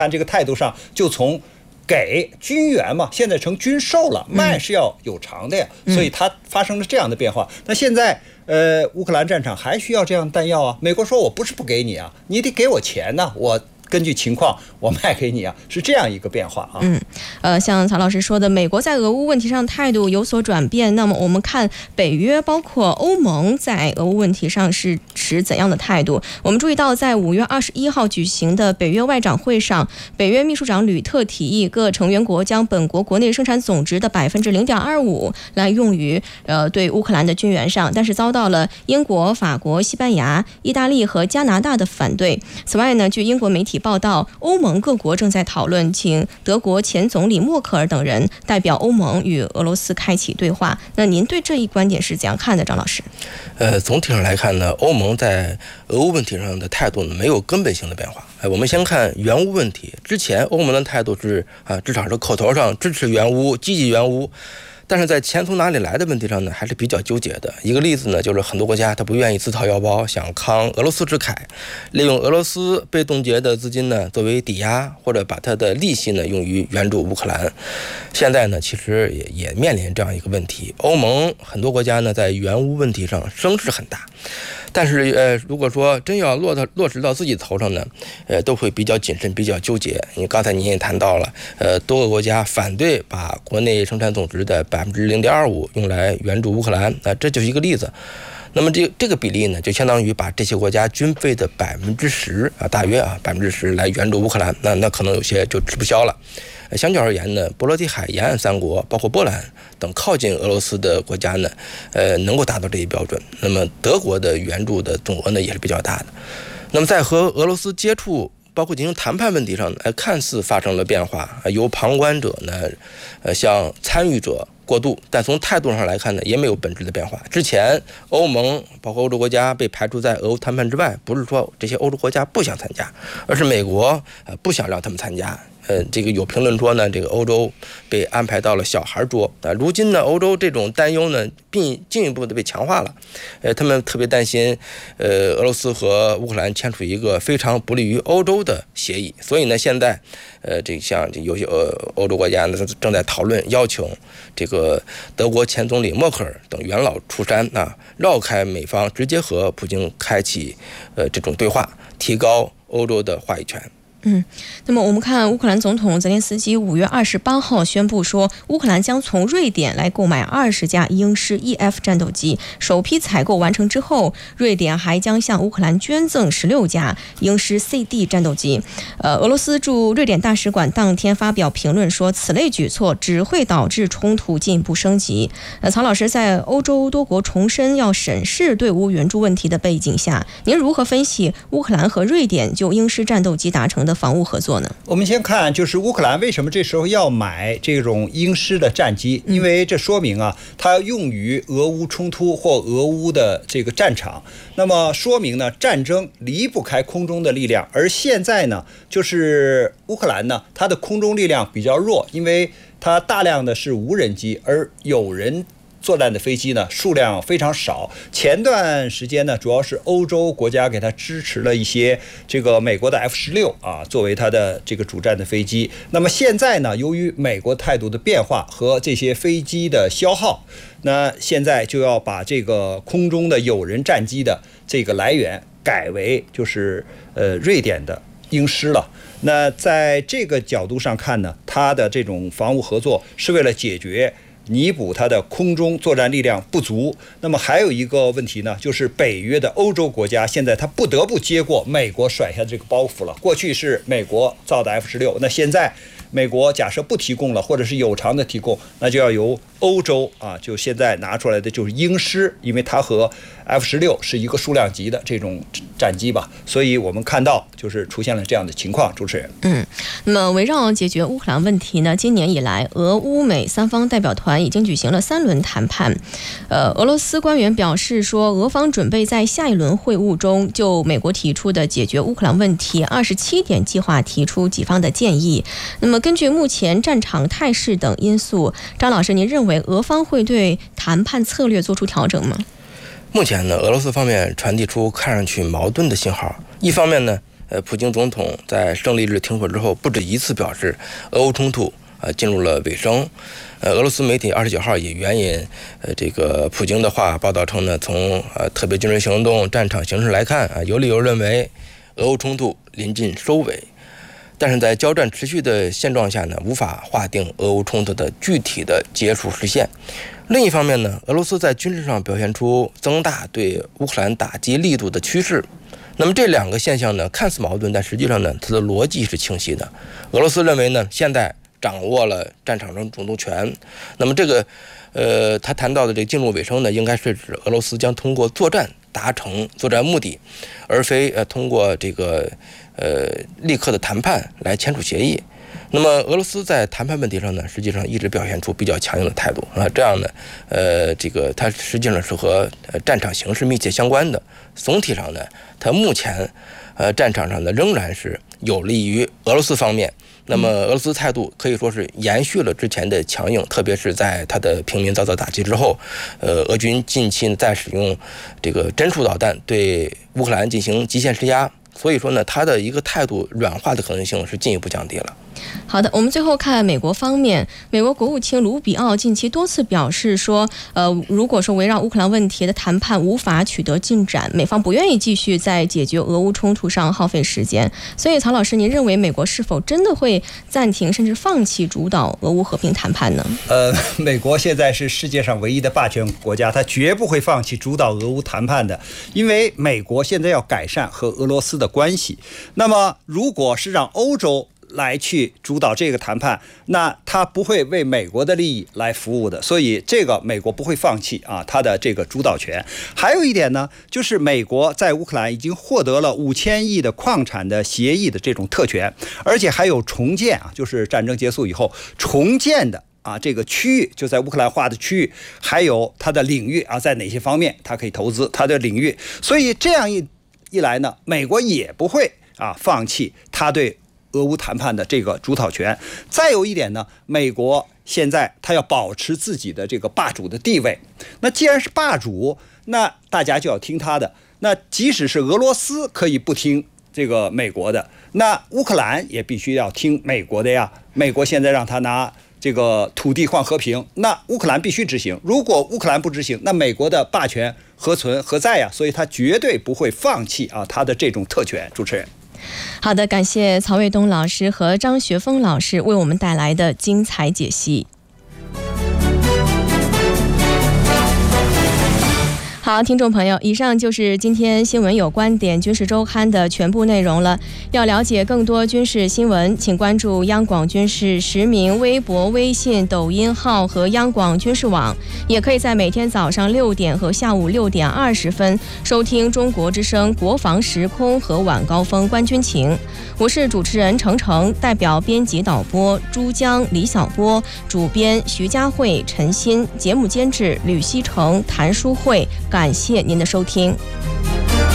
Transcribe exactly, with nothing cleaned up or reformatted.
按这个态度上，就从给军援嘛，现在成军售了，卖是要有偿的呀，嗯、所以它发生了这样的变化。那现在，呃，乌克兰战场还需要这样弹药啊？美国说我不是不给你啊，你得给我钱呢、啊，我。根据情况我卖给你啊，是这样一个变化啊。 嗯，呃，像曹老师说的，美国在俄乌问题上态度有所转变。那么我们看北约包括欧盟在俄乌问题上是持怎样的态度？我们注意到，在五月二十一号举行的北约外长会上，北约秘书长吕特提议各成员国将本国国内生产总值的百分之零点二五来用于呃对乌克兰的军援上，但是遭到了英国、法国、西班牙、意大利和加拿大的反对。此外呢，据英国媒体报道，欧盟各国正在讨论请德国前总理默克尔等人代表欧盟与俄罗斯开启对话。那您对这一观点是怎样看的，张老师？ 呃，总体上来看呢，欧盟在俄乌问题上的态度呢没有根本性的变化。哎，我们先看援乌问题，之前欧盟的态度是啊，至少是口头上支持援乌、积极援乌。但是在钱从哪里来的问题上呢，还是比较纠结的。一个例子呢，就是很多国家他不愿意自掏腰包，想扛俄罗斯之慨，利用俄罗斯被冻结的资金呢作为抵押，或者把它的利息呢用于援助乌克兰。现在呢，其实也也面临这样一个问题。欧盟很多国家呢在援乌问题上声势很大。但是，呃，如果说真要落到落实到自己头上呢，呃，都会比较谨慎，比较纠结。因为刚才您也谈到了，呃，多个国家反对把国内生产总值的百分之零点二五用来援助乌克兰，啊、呃，这就是一个例子。那么这这个比例呢，就相当于把这些国家军费的百分之十啊，大约啊百分之十来援助乌克兰，那那可能有些就吃不消了。相较而言呢，波罗的海沿岸三国，包括波兰等靠近俄罗斯的国家呢，呃，能够达到这一标准。那么德国的援助的总额呢也是比较大的。那么在和俄罗斯接触，包括进行谈判问题上呢，呃，看似发生了变化，由旁观者呢，呃，向参与者过渡，但从态度上来看呢，也没有本质的变化。之前欧盟包括欧洲国家被排除在俄乌谈判之外，不是说这些欧洲国家不想参加，而是美国呃不想让他们参加。呃，这个有评论说呢，这个欧洲被安排到了小孩桌啊。如今呢，欧洲这种担忧呢，并进一步的被强化了。呃，他们特别担心，呃，俄罗斯和乌克兰签署一个非常不利于欧洲的协议。所以呢，现在，呃，这像有些呃欧洲国家呢正在讨论邀请这个德国前总理默克尔等元老出山啊，绕开美方，直接和普京开启呃这种对话，提高欧洲的话语权。 嗯，那么我们看乌克兰总统泽连斯基五月二十八号宣布说，乌克兰将从瑞典来购买二十架鹰狮 E F 战斗机。首批采购完成之后，瑞典还将向乌克兰捐赠十六架鹰狮 C D 战斗机。呃，俄罗斯驻瑞典大使馆当天发表评论说，此类举措只会导致冲突进一步升级。呃，曹老师，在欧洲多国重申要审视对乌援助问题的背景下，您如何分析乌克兰和瑞典就鹰狮战斗机达成的防务合作呢？ 我们先看，就是乌克兰为什么这时候要买这种鹰狮的战机，因为这说明啊，它用于俄乌冲突或俄乌的这个战场。那么说明呢，战争离不开空中的力量，而现在呢，就是乌克兰呢，它的空中力量比较弱，因为它大量的是无人机，而有人作战的飞机呢数量非常少。前段时间呢，主要是欧洲国家给它支持了一些这个美国的 F 十六 啊，作为它的这个主战的飞机。那么现在呢，由于美国态度的变化和这些飞机的消耗，那现在就要把这个空中的有人战机的这个来源改为就是呃瑞典的鹰狮了。那在这个角度上看呢，它的这种防务合作是为了解决弥补它的空中作战力量不足。那么还有一个问题呢，就是北约的欧洲国家现在它不得不接过美国甩下这个包袱了。过去是美国造的 F 十六， 那现在美国假设不提供了，或者是有偿的提供，那就要由欧洲啊，就现在拿出来的就是鹰狮，因为它和 F 十六 是一个数量级的这种战机吧，所以我们看到就是出现了这样的情况。主持人， 嗯，那么围绕解决乌克兰问题呢，今年以来，俄乌美三方代表团已经举行了三轮谈判。呃，俄罗斯官员表示说，俄方准备在下一轮会晤中就美国提出的解决乌克兰问题二十七点计划提出己方的建议。那么根据目前战场态势等因素，张老师，您认为俄方会对谈判策略做出调整吗？ 目前呢，俄罗斯方面传递出看上去矛盾的信号。一方面呢， 呃，普京总统在胜利日听说之后，不止一次表示俄乌冲突呃进入了尾声。呃，俄罗斯媒体二十九号以援引呃这个普京的话报道称呢，从呃特别军事行动战场形势来看啊，有理由认为俄乌冲突临近收尾。但是在交战持续的现状下呢，无法划定俄乌冲突的具体的结束时限。另一方面呢，俄罗斯在军事上表现出增大对乌克兰打击力度的趋势。那么这两个现象呢，看似矛盾，但实际上呢，它的逻辑是清晰的。俄罗斯认为呢，现在掌握了战场上主动权。那么这个，呃，他谈到的这个进入尾声呢，应该是指俄罗斯将通过作战达成作战目的，而非呃通过这个呃立刻的谈判来签署协议。那么俄罗斯在谈判问题上呢，实际上一直表现出比较强硬的态度啊，这样呢，呃，这个它实际上是和呃战场形势密切相关的。总体上呢，它目前呃战场上呢仍然是有利于俄罗斯方面。那么俄罗斯态度可以说是延续了之前的强硬，特别是在它的平民遭到打击之后，呃，俄军近期在使用这个针数导弹对乌克兰进行极限施压，所以说呢，它的一个态度软化的可能性是进一步降低了。 好的，我们最后看美国方面，美国国务卿卢比奥近期多次表示说，呃，如果说围绕乌克兰问题的谈判无法取得进展，美方不愿意继续在解决俄乌冲突上耗费时间。所以，曹老师，您认为美国是否真的会暂停甚至放弃主导俄乌和平谈判呢？ 呃，美国现在是世界上唯一的霸权国家，它绝不会放弃主导俄乌谈判的，因为美国现在要改善和俄罗斯的关系。那么，如果是让欧洲来去主导这个谈判，那他不会为美国的利益来服务的，所以这个美国不会放弃啊，他的这个主导权。还有一点呢，就是美国在乌克兰已经获得了五千亿的矿产的协议的这种特权，而且还有重建啊，就是战争结束以后重建的啊，这个区域就在乌克兰划的区域，还有它的领域啊，在哪些方面它可以投资它的领域，所以这样一一来呢，美国也不会啊放弃它对俄乌谈判的这个主导权。再有一点呢，美国现在它要保持自己的这个霸主的地位。那既然是霸主，那大家就要听他的。那即使是俄罗斯可以不听这个美国的，那乌克兰也必须要听美国的呀。美国现在让他拿这个土地换和平，那乌克兰必须执行。如果乌克兰不执行，那美国的霸权何存何在呀？所以他绝对不会放弃啊他的这种特权。主持人。 好的，感谢曹卫东老师和张学峰老师为我们带来的精彩解析。好，听众朋友，以上就是今天新闻有观点军事周刊的全部内容了。要了解更多军事新闻，请关注央广军事实名微博、微信、抖音号和央广军事网，也可以在每天早上六点和下午六点二十分收听中国之声国防时空和晚高峰观军情。我是主持人程程，代表编辑导播珠江、李小波，主编徐佳慧、陈鑫，节目监制吕希成、谭淑慧。感谢您的收听。